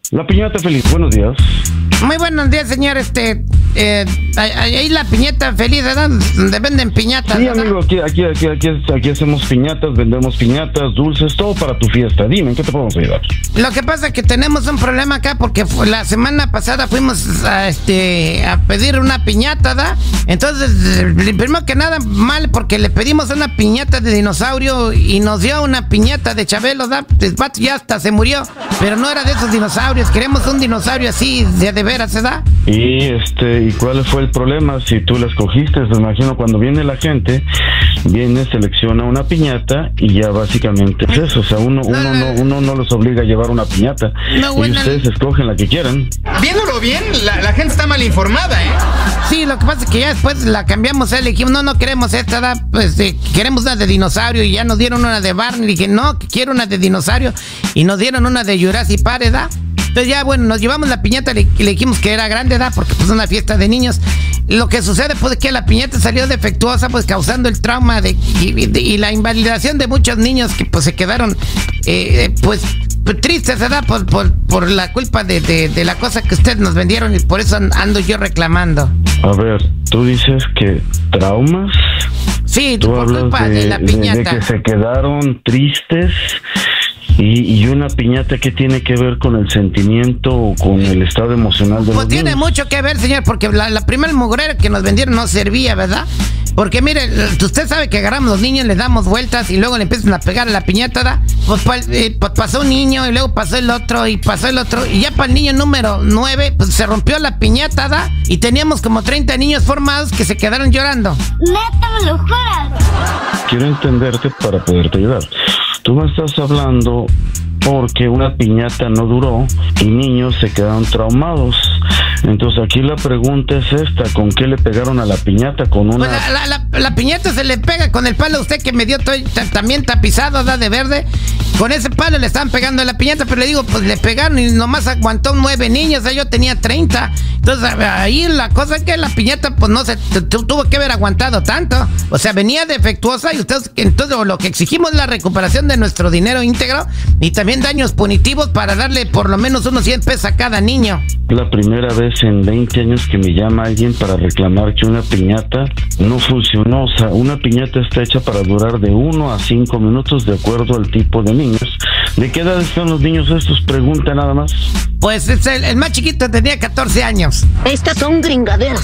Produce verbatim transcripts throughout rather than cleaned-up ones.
La piñata feliz, buenos días. Muy buenos días, señor. Este, eh, ahí la piñata feliz, ¿verdad? Donde venden piñatas. Sí, ¿verdad? amigo, aquí, aquí, aquí, aquí, aquí hacemos piñatas, vendemos piñatas, dulces, todo para tu fiesta. Dime, ¿en qué te podemos ayudar? Lo que pasa es que tenemos un problema acá porque la semana pasada fuimos a, este, a pedir una piñata, ¿da? Entonces, primero que nada, mal, porque le pedimos una piñata de dinosaurio y nos dio una piñata de Chabelo, ¿da? El vato ya hasta se murió, pero no era de esos dinosaurios. Queremos un dinosaurio así, de, de veras, ¿verdad? Y este, ¿y cuál fue el problema? Si tú la escogiste, me imagino cuando viene la gente, viene, selecciona una piñata y ya básicamente es eso. O sea, uno, uno, no, no, uno no los obliga a llevar una piñata. No, bueno, y ustedes escogen la que quieran. Viéndolo bien, la, la gente está mal informada, ¿eh? Sí, lo que pasa es que ya después la cambiamos, ¿eh? Le dijimos, no, no queremos esta, ¿da? Pues eh, queremos una de dinosaurio y ya nos dieron una de Barney. Le dije, no, que quiero una de dinosaurio y nos dieron una de Jurassic Park, ¿da? Entonces ya, bueno, nos llevamos la piñata y le, le dijimos que era grande, ¿da? Porque pues es una fiesta de niños. Lo que sucede pues es que la piñata salió defectuosa, pues causando el trauma de, y, de, y la invalidación de muchos niños que pues se quedaron, eh, pues, tristes, ¿verdad? Por, por, por la culpa de, de, de la cosa que ustedes nos vendieron y por eso ando yo reclamando. A ver, tú dices que traumas. Sí, tú por hablas culpa de, de la de, piñata. de que se quedaron tristes. Y, y una piñata, ¿qué tiene que ver con el sentimiento o con el estado emocional de pues los tiene niños? mucho que ver, señor, porque la, la primera mugrera que nos vendieron no servía, ¿verdad? Porque mire, usted sabe que agarramos los niños, les damos vueltas y luego le empiezan a pegar a la piñata, ¿da? Pues, pues, eh, pues pasó un niño y luego pasó el otro y pasó el otro y ya para el niño número nueve pues se rompió la piñata, ¿da? Y teníamos como treinta niños formados que se quedaron llorando. ¡Neta, me lo juras! Quiero entenderte para poderte ayudar. Tú me estás hablando porque una piñata no duró y niños se quedaron traumados. Entonces aquí la pregunta es esta, ¿con qué le pegaron a la piñata? Con una... Pues la, la, la, la piñata se le pega con el palo a usted que me dio to- también tapizado, ¿da? De verde. Con ese palo le estaban pegando a la piñata, pero le digo, pues le pegaron y nomás aguantó nueve niños, o sea, yo tenía treinta. Entonces ahí la cosa es que la piñata pues no se t- t- tuvo que haber aguantado tanto. O sea, venía defectuosa y ustedes, entonces lo que exigimos es la recuperación de nuestro dinero íntegro y también daños punitivos para darle por lo menos unos cien pesos a cada niño. La primera vez en veinte años que me llama alguien para reclamar que una piñata no funcionó. O sea, una piñata está hecha para durar de uno a cinco minutos de acuerdo al tipo de niños. ¿De qué edad están los niños estos? Pregunta nada más. Pues es el, el más chiquito tenía catorce años. Estas son gringaderas.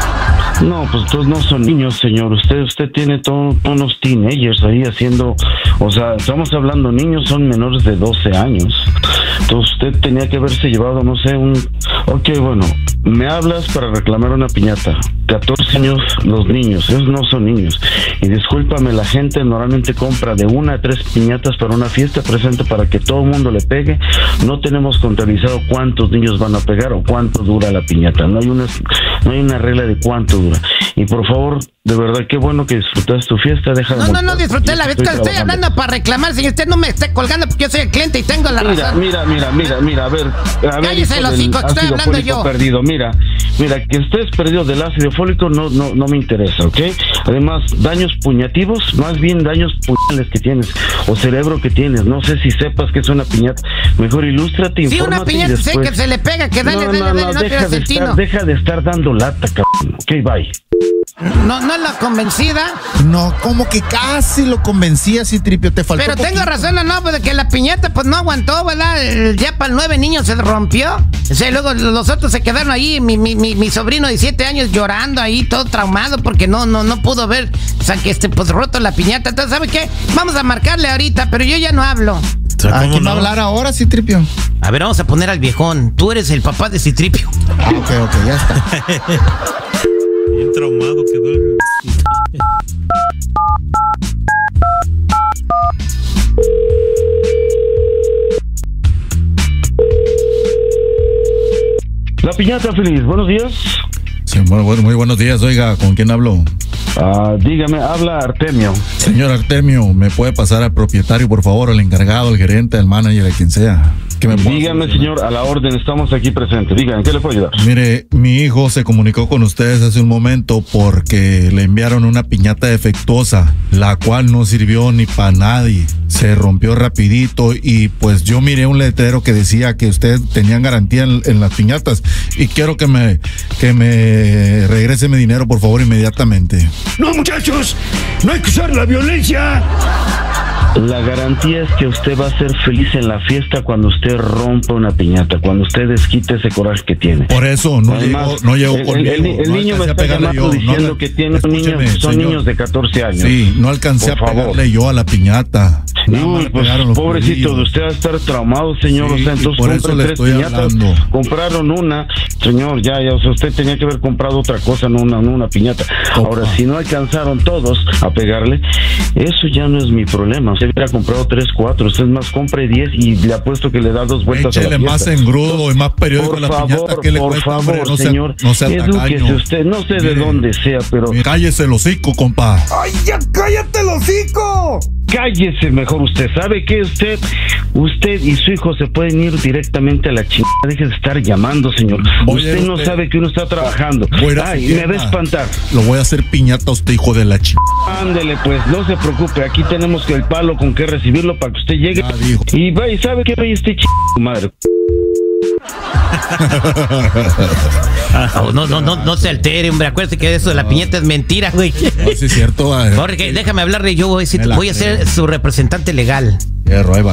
No, pues todos no son niños, señor. Usted usted tiene todos unos teenagers ahí haciendo... O sea, estamos hablando niños, son menores de doce años. Entonces usted tenía que haberse llevado, no sé, un... Ok, bueno, me hablas para reclamar una piñata. catorce años los niños, esos no son niños. Y discúlpame, la gente normalmente compra de una a tres piñatas para una fiesta presente para que todo el mundo le pegue. No tenemos contabilizado cuántos niños van a pegar o cuánto dura la piñata. No hay una, no hay una regla de cuánto dura. Y por favor, de verdad, qué bueno que disfrutaste tu fiesta. Deja de No, no, no molestar. disfruté la Yo vez. estoy Estoy trabajando. hablando para reclamar, señor. Usted no me esté colgando porque yo soy el cliente y tengo la Mira, razón. mira, mira, mira, mira, a ver, a ver, Cállese hijo el del hocico, que estoy ácido hablando fólico yo. perdido, mira, mira, que estés perdido del ácido fólico no, no, no me interesa, ¿ok? Además, daños puñativos, más bien daños puñales que tienes, o cerebro que tienes, no sé si sepas que es una piñata, mejor ilústrate, Sí, infórmate una piñata y sé después... que se le pega, que dale, no, dale, no, dale, no, no, deja pierdas de el tino. estar, deja de estar dando lata, cabrón, ok, bye. No, no es la convencida. No, como que casi lo convencía, sí, Tripio, te faltó Pero tengo poquito. razón, no, no, pues de que la piñata pues no aguantó, ¿verdad? El- Ya para el nueve niños se rompió. O sea, luego los otros se quedaron ahí, mi, mi, mi, mi sobrino de siete años llorando ahí, todo traumado porque no, no, no pudo ver, o sea, que este, pues roto la piñata. Entonces, ¿sabe qué? Vamos a marcarle ahorita, pero yo ya no hablo. ¿A quién va a hablar ahora, sí, Tripio? A ver, vamos a poner al viejón. Tú eres el papá de Citripio. Ah, ok, ok, ya está. Bien traumado quedó el... La piñata feliz, buenos días. Sí, bueno, bueno, muy buenos días, oiga, ¿con quién hablo? Ah, dígame, habla Artemio. Señor Artemio, ¿me puede pasar al propietario, por favor, al encargado, al gerente, al manager, a quien sea? ¿Qué me puedo Dígame, solucionar? señor, a la orden, estamos aquí presentes. Dígame, ¿qué le puedo ayudar? Mire, mi hijo se comunicó con ustedes hace un momento porque le enviaron una piñata defectuosa, la cual no sirvió ni para nadie. Se rompió rapidito y pues yo miré un letrero que decía que ustedes tenían garantía en, en las piñatas y quiero que me, que me regrese mi dinero, por favor, inmediatamente. No, muchachos, no hay que usar la violencia. La garantía es que usted va a ser feliz en la fiesta cuando usted rompa una piñata, cuando usted desquite ese coraje que tiene. Por eso no Además, llegó, no llegó el, conmigo. el, el no niño me alcancé a está pegarle llamando yo, diciendo no, que tiene escúcheme, niños, son señor. niños de catorce años. Sí, no alcancé Por a favor. pegarle yo a la piñata. Nada más Uy, le pues pegaron los pobrecito de pudillos. usted va a estar traumado, señor. Sí, o sea, y entonces por eso compre le tres estoy piñatas. hablando. Compraron una, señor, ya, ya, o sea, usted tenía que haber comprado otra cosa, no una, no una piñata. Opa. Ahora, si no alcanzaron todos a pegarle, eso ya no es mi problema. Usted hubiera comprado tres, cuatro, usted más compre diez y le apuesto que le da dos vueltas a la Échele más fiesta. engrudo y más periódico Por a la favor, piñata que le por cuesta, favor, hombre, no sea, señor, no sea edúquese tacaño. usted, no sé de Mire, dónde sea, pero mire, cállese el hocico, compa. ¡Ay, ya cállate el hocico! cállese mejor usted. ¿Sabe qué? Usted, usted y su hijo se pueden ir directamente a la chingada. Deje de estar llamando, señor. Voy a ir Usted a no usted. sabe que uno está trabajando. Voy a ir a su Ay, me tienda. va a espantar. Lo voy a hacer piñata a usted, hijo de la ch... Ándele, pues, no se preocupe. Aquí tenemos el palo con que recibirlo para que usted llegue. Ya dijo. Y va, y sabe qué, vaya este ch... madre. Oh, no, no, no, no se altere, hombre. Acuérdate que eso de la piñata es mentira, güey. No, sí es cierto. va. Jorge, déjame hablarle. Yo voy a, decir- Me la voy a ser creo. su representante legal. Hierro, ahí va.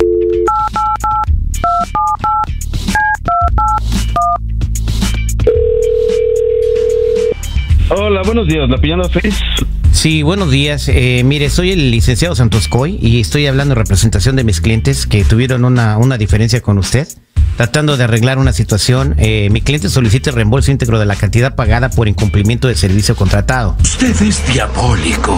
Hola, buenos días. ¿La piñata feliz? Sí, buenos días. Eh, mire, soy el licenciado Santos Coy y estoy hablando en representación de mis clientes que tuvieron una, una diferencia con usted. Tratando de arreglar una situación, eh, mi cliente solicita el reembolso íntegro de la cantidad pagada por incumplimiento de servicio contratado. Usted es diabólico.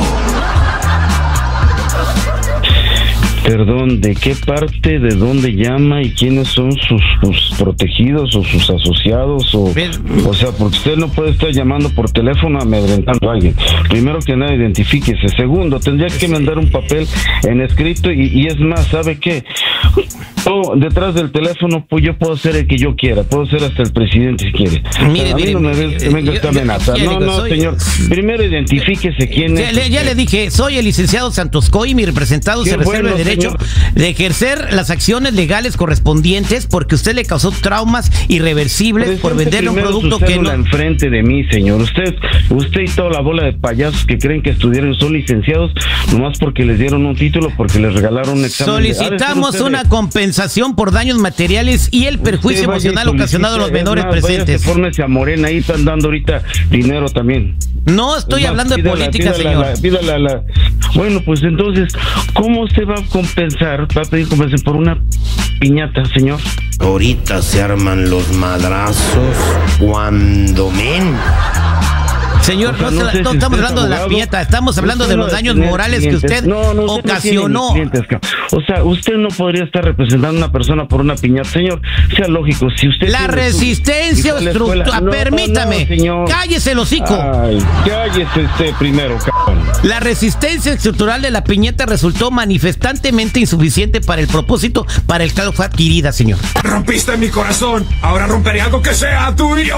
Perdón, ¿de qué parte, de dónde llama y quiénes son sus, sus protegidos o sus asociados? O, Pues, o sea, porque usted no puede estar llamando por teléfono amedrentando a alguien. Primero que nada, identifíquese. Segundo, tendría que mandar un papel en escrito y, y es más, ¿sabe qué? Oh, detrás del teléfono, pues yo puedo ser el que yo quiera. Puedo ser hasta el presidente si quiere. Mire, a mí mire, no me mire, ves- venga yo- esta yo- amenaza. ya No, digo, no, soy- señor. Primero identifíquese quién Ya es. le, ya le dije, soy el licenciado Santos Coy y mi representado Qué se reserva bueno, el derecho señor. de ejercer las acciones legales correspondientes porque usted le causó traumas irreversibles por Presente venderle un primero producto su que cédula no... enfrente de mí, señor. Usted, usted y toda la bola de payasos que creen que estudiaron son licenciados nomás porque les dieron un título, porque les regalaron un examen. de- Solicitamos Ha de ser una usted- compensación por daños materiales y el perjuicio usted vaya y emocional ocasionado a los solicite, menores es más, presentes. váyase, fórmese a Morena, ahí están dando ahorita dinero también. No estoy Es más, hablando de pídala, política, pídala, señor. la- pídala la- Bueno, pues entonces, ¿cómo se va a compensar? ¿Va a pedir compensación por una piñata, señor? Ahorita se arman los madrazos cuando men. Señor, O sea, no, no se- sé no si estamos usted es hablando de la abogado. piñata, estamos hablando Usted de no los debe daños tener morales que clientes. usted No, no, usted no tiene ocasionó. ni clientes, cabrón. O sea, usted no podría estar representando a una persona por una piñata. Señor, sea lógico, si usted... La tiene resistencia su- y fue a la escuela- estructural. No, Permítame. no, señor. Cállese el hocico. Ay, cállese usted primero, cabrón. La resistencia estructural de la piñata resultó manifestantemente insuficiente para el propósito para el cual fue adquirida, señor. Rompiste mi corazón. Ahora romperé algo que sea tuyo.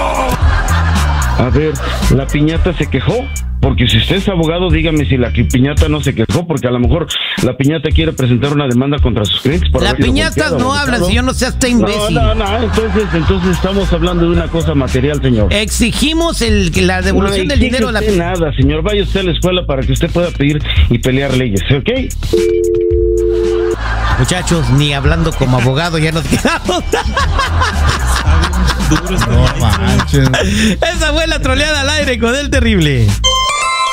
A ver, la piñata se quejó. Porque si usted es abogado, dígame si la piñata no se quejó, porque a lo mejor la piñata quiere presentar una demanda contra sus clientes. por Las haber sido piñatas golpeado, no abusado. hablan, señor, no sea usted imbécil. No, no, no, entonces, entonces estamos hablando de una cosa material, señor. Exigimos el, la devolución No del exige dinero a la usted nada, señor. Vaya usted a la escuela para que usted pueda pedir y pelear leyes, ¿ok? Muchachos, ni hablando como abogado ya nos quedamos. Duro este No maestro. manches. Esa fue la troleada al aire con el terrible.